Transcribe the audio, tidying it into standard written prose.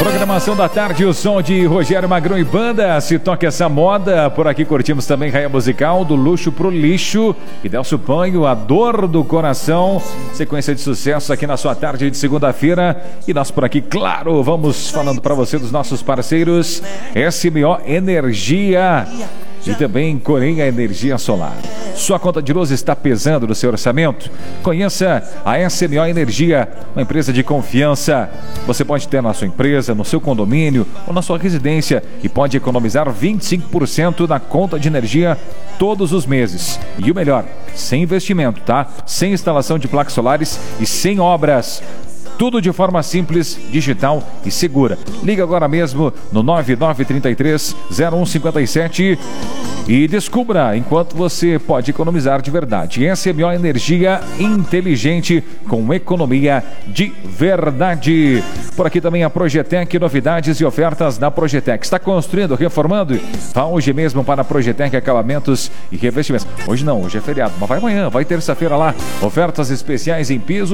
Programação da tarde, o som de Rogério Magrão e Banda. Se toca essa moda. Por aqui curtimos também Raia Musical, Do Luxo Pro Lixo. E Delcio Panho, A Dor do Coração. Sequência de sucesso aqui na sua tarde de segunda-feira. E nós por aqui, claro, vamos falando para você dos nossos parceiros SMO Energia. E também Coreia Energia Solar. Sua conta de luz está pesando no seu orçamento? Conheça a SMO Energia, uma empresa de confiança. Você pode ter na sua empresa, no seu condomínio ou na sua residência e pode economizar 25% na conta de energia todos os meses. E o melhor, sem investimento, tá? Sem instalação de placas solares e sem obras. Tudo de forma simples, digital e segura. Liga agora mesmo no 9933-0157 e descubra enquanto você pode economizar de verdade. SMO Energia inteligente com economia de verdade. Por aqui também a Projetec, novidades e ofertas da Projetec. Está construindo, reformando? Vá hoje mesmo para a Projetec Acabamentos e Revestimentos. Hoje não, hoje é feriado, mas vai amanhã, vai terça-feira lá. Ofertas especiais em piso